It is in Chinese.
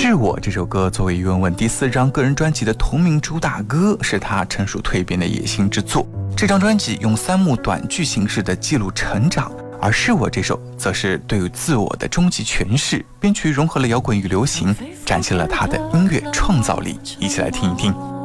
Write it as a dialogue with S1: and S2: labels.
S1: 是我这首歌作为于文文第4张个人专辑的同名主打歌，是他成熟蜕变的野心之作。这张专辑用3幕短剧形式的记录成长，而是我这首则是对于自我的终极诠释，编曲融合了摇滚与流行，展现了他的音乐创造力。一起来听一听。